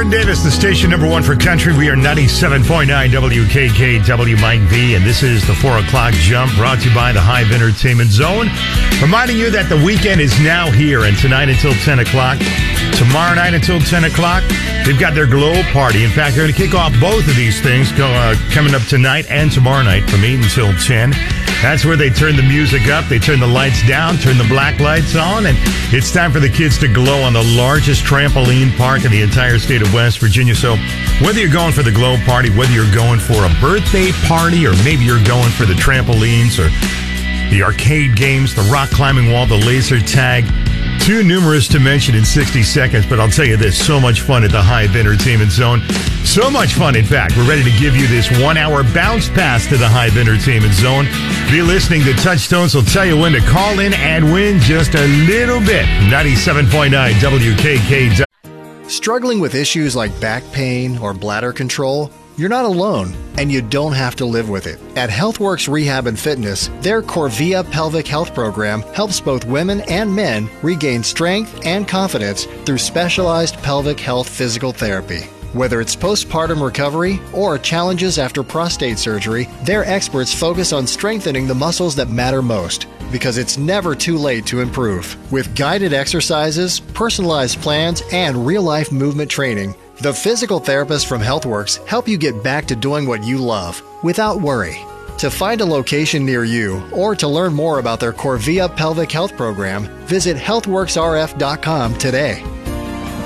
Martin Davis, the station number one for country. We are 97.9 WKKW Mike V, and this is the 4 o'clock jump brought to you by the Hive Entertainment Zone. Reminding you that the weekend is now here, and tonight until 10 o'clock, tomorrow night until 10 o'clock, they've got their glow party. In fact, they're going to kick off both of these things coming up tonight and tomorrow night from 8 until 10. That's where they turn the music up, they turn the lights down, turn the black lights on, and it's time for the kids to glow on the largest trampoline park in the entire state of West Virginia. So whether you're going for the glow party, whether you're going for a birthday party, or maybe you're going for the trampolines or the arcade games, the rock climbing wall, the laser tag, too numerous to mention in 60 seconds, but I'll tell you this, so much fun at the Hive Entertainment Zone. So much fun, in fact, we're ready to give you this 1 hour bounce pass to the Hive Entertainment Zone. If you're listening, the Touchstones will tell you when to call in and win just a little bit. 97.9 WKKW. Struggling with issues like back pain or bladder control? You're not alone, and you don't have to live with it. At HealthWorks Rehab and Fitness, their Corvia Pelvic Health Program helps both women and men regain strength and confidence through specialized pelvic health physical therapy. Whether it's postpartum recovery or challenges after prostate surgery, their experts focus on strengthening the muscles that matter most, because it's never too late to improve. With guided exercises, personalized plans, and real-life movement training, the physical therapists from HealthWorks help you get back to doing what you love without worry. To find a location near you or to learn more about their Corvia Pelvic Health Program, visit healthworksrf.com today.